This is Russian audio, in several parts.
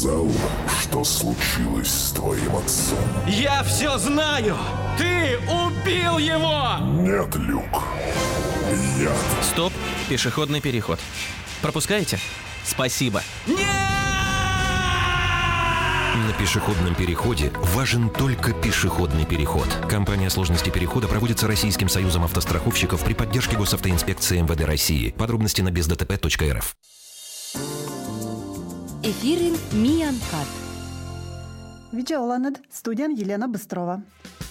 сказал, что случилось с твоим отцом? Я все знаю! Ты убил его! Нет, Люк. Яд. Стоп, пешеходный переход. Пропускаете? Спасибо. Нет! На пешеходном переходе важен только пешеходный переход. Компания «Сложности перехода» проводится Российским союзом автостраховщиков при поддержке госавтоинспекции МВД России. Подробности на бездтп.рф. Эфирин Миян Кат. Видеоланет, студент Елена Быстрова.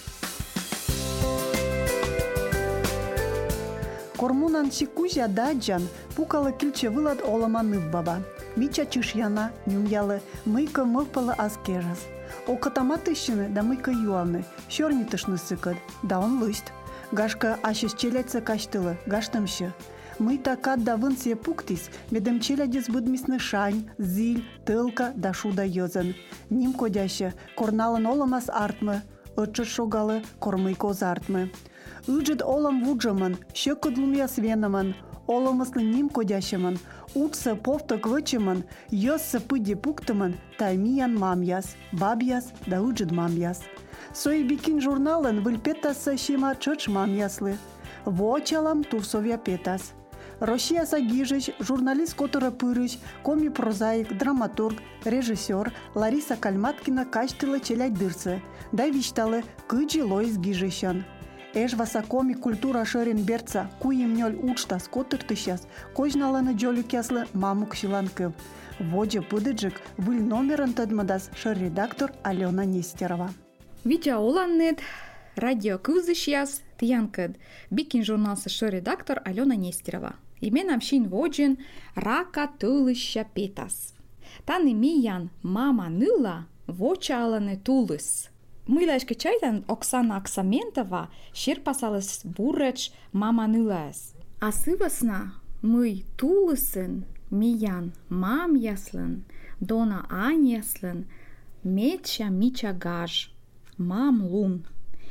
Кормунан шикужа даджан, пукала кильче вылад оламаны в баба. Мича чишьяна, нюмьялы, мыка мывпала аскежас. Окатама тыщины, да мыка юалны, щорни тышны сыкад, да он лыст. Гашка ашис челяца каштылы, гаштамщы. Мыта кат да вынсе пуктис, медем челядис будмисны шань, зиль, тылка да шуда йозен. Ним кодяще, корналын оламас артмы, ычыт шогалы, кормый козартмы. Ыджыт олам вуджамын, щекыд лумяс венамын, оламыслы ним кодящемын, утсы повток вычымын, йоссы пыди пуктымын, таймиян мамяс, бабяс да ыджыт мамяс. Соебикин журналын выльпетасы шима чыч мамяслы. Вочалам турсовья петас. Россия Сагижич, журналист Котора Пырыч, коми-прозаик, драматург, режиссер Лариса Кальматкина каштыла челядь дырсы, да вишталы кыджи Лоис Гижищан. Эш васакоми культура шерин берца, куем нёль учта скотыр тыщас, кожналаны джолю кяслы мамук шиланкы. Воджа пыдыджик выль номерын тадмадас шер-редактор Алена Нестерова. Витя Оланнет, радио Кузышьяс, Тянкад, бикин журналсы шер-редактор Алена Нестерова. Именам шин воджин рака тулыща петас. Таны миян мама ныла вочаланы тулыс. Мылашка чайтан Оксана Аксаментова шерпасалыс буреч мама нылас. А сывасна мы тулысын миян мам яслын, дона ань яслын, меча мича гаж, мам лун.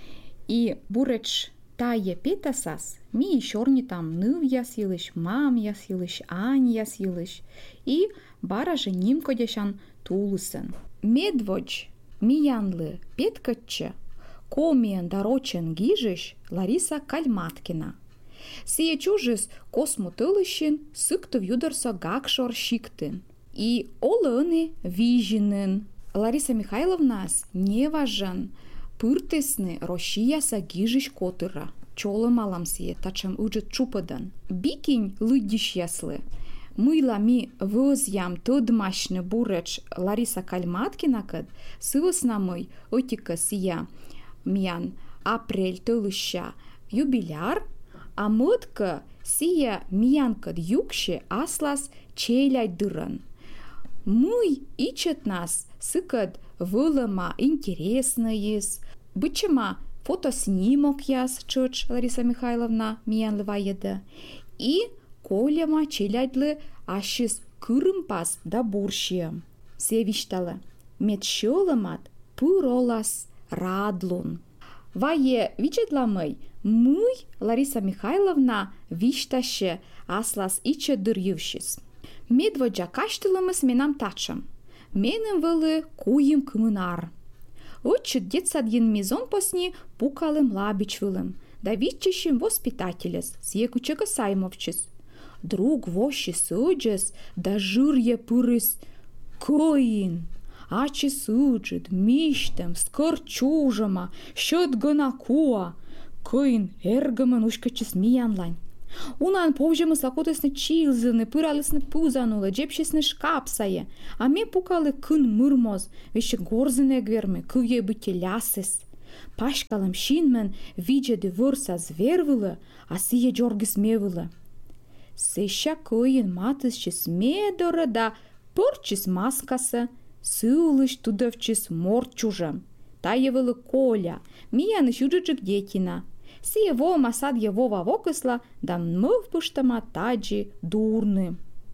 И буреч тае петасас ми еще не там ныл ясилыш, мам ясилыш, ань ясилыш. И бара же ним кодяшан тулысын. Медводж миянлы петкачче, комиен дорочен гижиш Лариса Кальматкина. Сие чужис косму тылыщин сыктыв юдырса гакшор шиктын. И олыны вижинын. Лариса Михайловнас неважен пыртесны Россияса гижиш котыра. Чолы малам сие тачам уджет чупадан. Бикинь лыдиш яслы. Мыла ми вözям тыдмашны буреч Лариса Кальматкина кад сывысна мый отика сия миян апрель тылыща юбиляр, а мытка сия миян кад юкше аслас челяй дыран. Мый ичет нас сыкад вылыма интересныйс, бычыма фотоснимок яс чыч Лариса Михайловна миян лываеды. И колема челядлы ашис кырымпас да бурщием. Севишталы. Медшёлымат пыролас радлун. Вае вичетламый мый Лариса Михайловна виштаще аслас иче дырьювшис. Медводжа каштылымыз менам тачым. Менем вылы куем кымынар. Отчыт детсадьен мизон посни пукалым лабич вылым. Да витчищем воспитателес, сьекучега саймовчис. Друг вощи суджес, да жирье пырыс коин. Ачи суджет, миштем, скорчужама, щот гонакуа. Коин эргамын ушкачис миянлань. Унан повжемы слакотесны чилзыны, пыралысны пузанулы, джепшесны шкапсае. А ме пукалы кын мырмоз, вещи горзыны гвермы, кыве быте лясыс. Пашкалым шинмен виджеды вырса звервылы, а сие джоргис мевылы. Сеща коин матысчис медора да порчис маскасы, сылыш тудовчис морчужем. Таевылы коля, мияныш юджиджик детина. Сие во масад его вовокысла, да мыв пыштама таджи дурны.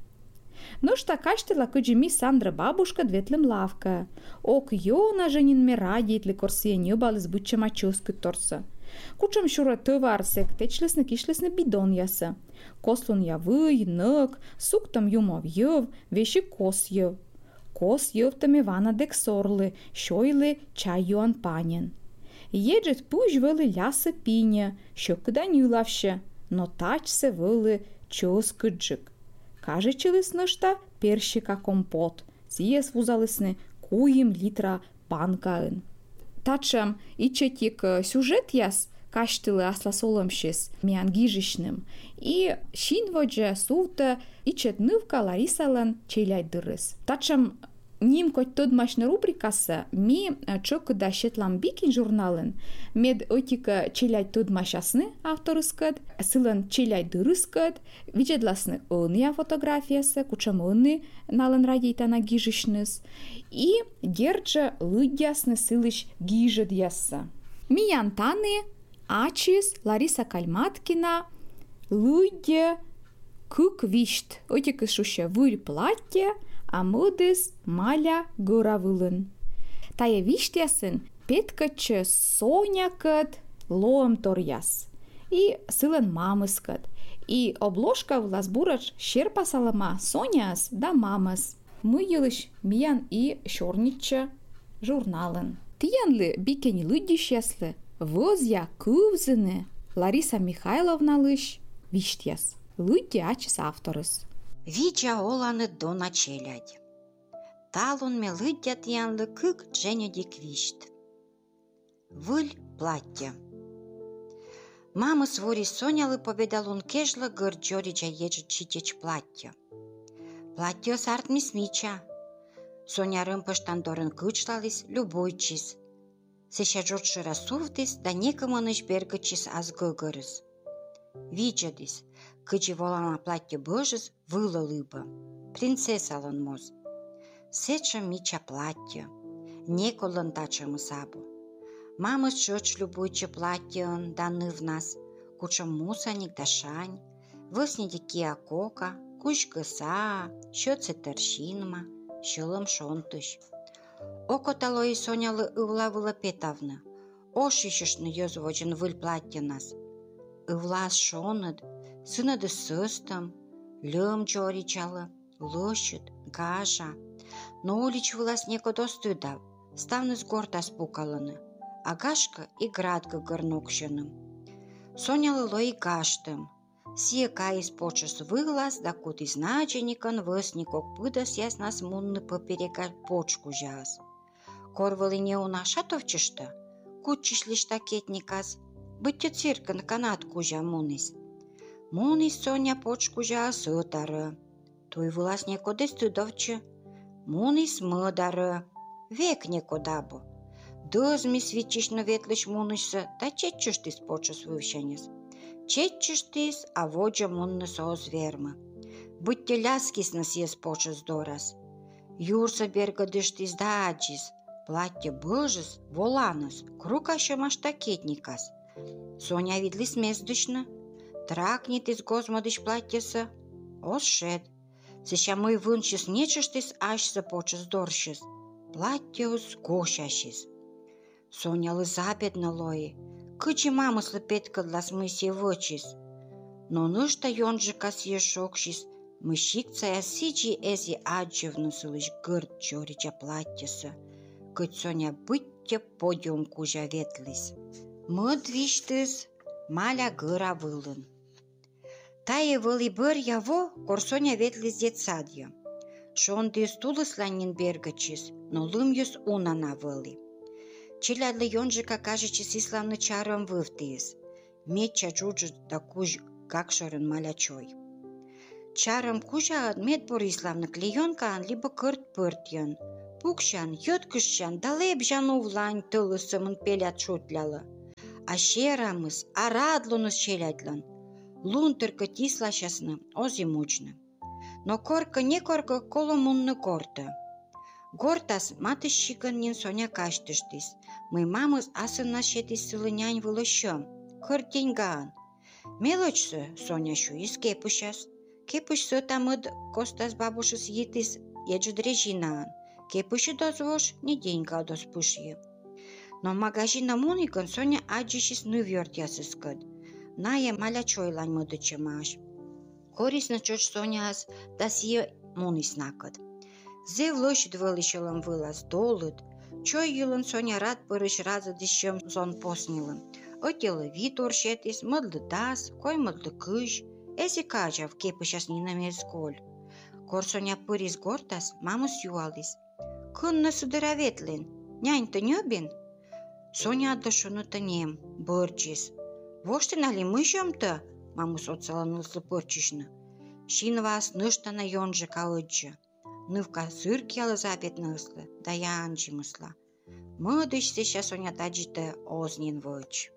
Но что каштела кыджими Сандра бабушка дветлем лавка. Ок йона женин радит ли корсия небал с бычем очёску торса. Кучам шура товар сек течлесны кишлесны бидон яса. Кослун явый, нăк, суктам юмов йăв, вещи кос йăв. кос йовтами вана дексорлы, шойлы чайюан панен. Еджет пуж вели лясы пиня, що киданюлавще, но тачсе вели чос кыджик. Кажечились нышта перщика компот, зиес вузалысны куим литра панкаын. Тачам ичетик сюжет яс каштылы асласолымшес миян гижишным, и шинводжа сувта ичет нывка Ларисалан челяйдырыс. Тачам ним коть тодмашны рубрикасы ми чок да шетлам бикин журналын мед отика челяй тодмашасны авторыскыд, сылын челяйдырыскыд, виджедласны ылния фотографиясы, кучам ылны налын радийтана гижишныс, и герджа лыдясны сылыш гижед ясса. Миян таны ачис Лариса Кальматкина лыдя кык вишт, отика шуще выль платье, а мыдыс маля гыравылын. Тая виштясын петкачы сонякыд лоом торяс. И сылын мамыскыд. И обложка власбурач шерпасалама Соняс да мамас. Мыйылыш миян и шорничча журналын. Тиянлы бикени лыддишяслы возя кывзыны Лариса Михайловналыш виштяс. Лыдди ачыс авторыс. Вича оланы дона челядь. Талун ме лыдят янлы кык дженедик вишт. Выль платье. Мама свори сонялы победалун кежла гырджориджа ежит читеч платье. Платье сарт мисмича. Соня рымпыштан дорын кычлалис, любойчис. Сеша жотшы расувдис, да некамыныш бергачис аз гыгырыс. Вичадис. Кычи волама платье божес выла лыба. Принцессалан моз. Сечам мича платье. Неколан тачам сабу. Мама чоч любуйче платьен даны в нас. Кучам мусаник да шань. Высниди кия кока. Куч гыса. Щоце торщинма. Щылым шонтыш. Око талои сонялы ывла выла петавны. Ошишешны ёзвочен выль платье нас. Ывлас шоныд. Сынады сыстым, лым чоричалы, лощут, гажа. Но улич вылас неко достуйдав, ставныз гортас пукалыны, а гашка и градка гырнокшыным. Сонялы лой гаштым, сие каис почес вылас, да кут изначеникан высникок пыдас яснас мунны поперека почку жаз. Корвалы не уна шатовчышта, кутчиш лишь такетникас, бытте циркан канат кужа мунис. Мунис Соня почку жа сытары. Туй вылас неко дестудовчы. Мунис мыдары. Век неко дабу. Дызми свечишно ветлыш муниссы, да четчыштис почес вывщанес. Четчыштис, а воджа мунныс озвермы. Бытте ляскис нас ес почес дорас. Юрса бергадыштис да аджис. Платье быжыс, воланыс, крукашы маштакетникас. Соня видлис месдышны. Тракнет из гозмодыш платьеса. Ошед. Сеща мой вынчис нечыштис ашса почес дорщис. Платьеус гошащис. Сонялы запетна лои. Кычи мамыслы петкадлас мысе вычис. Но нышта йонжикас ешокшис. Мыщикцая сичи эзи аджевну сылыш гырд чорича платьеса. Кыть Соня бытте подиум кужа ветлис. Мыд виштыс маля гыра вылын. Тае вăли бăр яво корсоня ветлис детсадье. Шонды стулысланин бергачис, но лымйус унана вăли. Челядлы йонжика кажечис иславны чарым вывтыйыс. Метча джуджу да куж какшырын малячой. Чарым кужагын медбор иславны клеёнкаан либо кырт пыртьян. Пукшан, йоткышчан да лепжан увлань тылысымын пелят шутлялы. А шерамыс, а радлуныс челядлан. Лунтырка тислашасны, озимучны. Но корка не корка коломунны корта. Гортас матыщикын нин Соня каштыштис. Мы мамыз асына шетис сылынянь вылышым. Кыртеньгаан. Мелочсы Соня шуис кепышас. Кепышсы тамыд костас бабушыс етис еджид режинаан. Кепыши дозвош не деньга доспышье. Но магазина муникын Соня аджишис нывёрт ясыскыд. Ная малячой лань мыдычымаш. Корисно чоч Соняс да сие мунис накыд. Зев лощит вылещелым вылаз долыт. Чой йылын сонярат пырыш разы дещем сон поснилым. Отелы вид оршетис, мыдлы таз, кой мыдлы кыш. Эси кажав кепышас нина мезголь. Корсоня пырис гортас, мамус юалис. Кынны судыраветлен, нянь-то нёбин? Соня аддышуны тынем, бырчис. Воштын али мышем-то? Мамус отсаланылсы пырчишны. Шинвас ныштана йонжы калыджы. Нывка сырки Елизавет ныслы, да янжи мысла. Мыдыш сейчас Соня таджиты ознин вăч.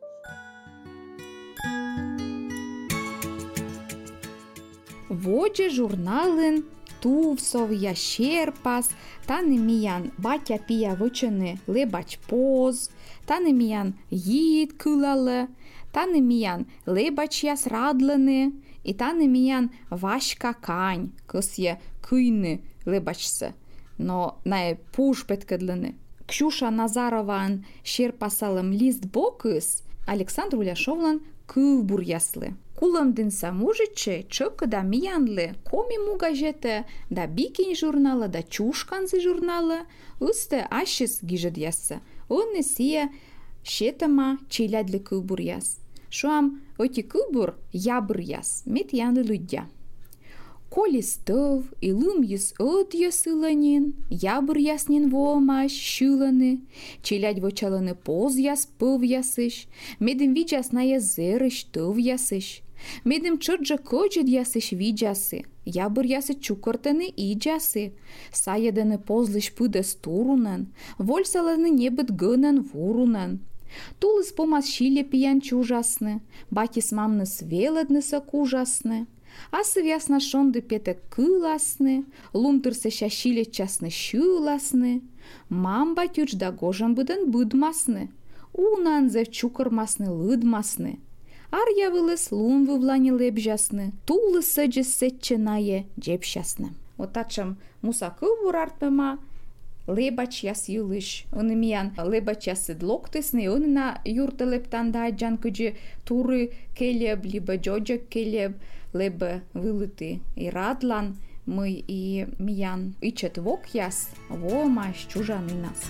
Воджы журналын тувсов ящерпас, таны миян батя пия вычыны лебач поз, таны миян йит кылалы, таны миян лебач яс радлыны, и таны миян вашка кань, кысье кыйны лебачсы, но най пуш петкедлыны. Ксюша Назарован шерпасалым лист бокыс, Александр Уляшовлан кывбур яслы. Кулымдын самужычы чыкыда миянлы коми мугажеты да бикин журналы да чушканзы журналы ысты ашыс гижет ясы. Оны сия шетама челядлы кывбур яс. Шуам оти кывбур ябыр яс, мет янлы людя. Коли стов и лым ес от ясыланин, ябыр яснин вомаш шыланы, челядь вочаланы поз яс пыв ясыш, медым видяс на язерыш тыв ясыш. Медем чырджа кочет ясыш видясы, ябыр ясы чукыртаны иджасы, саяданы позлыш пыдас турунан, вольсаланы небыт гынан вурунан. Тулыс помас шиле пиянчы ужасны, батис мамны свеладны сак ужасны. Асы ясна шонды петек кыласны, лунтырсы шашиле часны шыласны, мамба тюч да гожан быдан быдмасны, унан зев чукырмасны лыдмасны. Ар явылыс лун вывлани лебжасны, тулы сыджы сетченае джепшасны. Отачам муса кывбур артпема, лебач яс юлыш. Оны миян лебач ясы длоктысны, оны на юрты лептанда джан кыджы туры келеб, либо джоджак келеб, лебе вылыты и радлан мы и миян ичет вок яс, вома чужаны нас.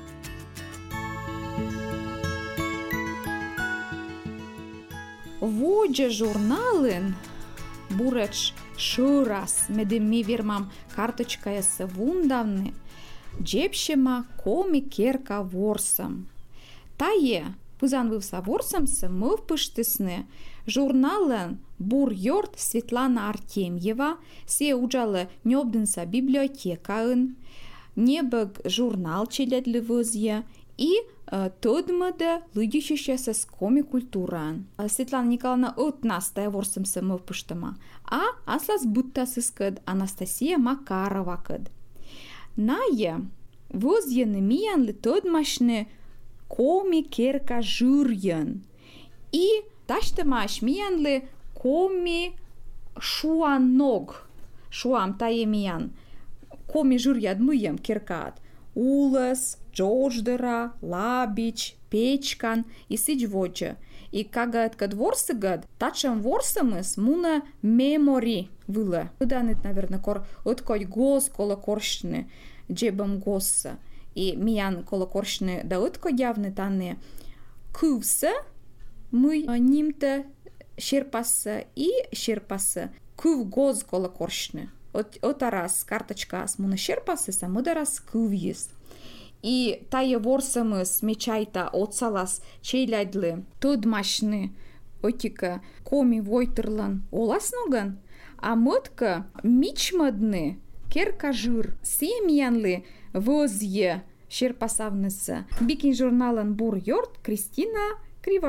Воджа журналын буреч шырас медем ми вермам карточка ясы вундавны, джепшема коми керка ворсам. Тае пызан вывса ворсамсы мыв пыштысны журналын бур йорт Светлана Артемьева се уджалы нёбдынса библиотекаын, небык журнал челедлі вызье и тодмыды лыдищещасы с коми культуран. Светлана Николаевна от нас тая ворсамсы мыв пыштыма, а аслас буттасы скыд Анастасия Макарова кыд. Нае вызьены миянлы тодмашны коми керка жырьен и таштымаш миянлы коми шуаног. Шуам тае миян коми жырьяд мыем керкат. Улас, Джордждера, Лабич, Печкан и сыджвоча. И кагат кад ворсыгад, тачам ворсамыс муна мемори вылы. Уданет, наверное, кор откой гос кола коршны, джебам госса. И миян кола коршны да откой явны таны кывса, мы нимта шерпасы и шерпасы. Кыв гоз кола коршны. От раз карточка с муна шерпасы самыда раз кыв есть. И тая ворсамыс мечайта отсалас чейлядлы тодмашны отика коми войтырлан оласноган, а мытка мичмадны керка жыр семьянлы возье шерпасавныса. Бикин журналан бур йорт Кристина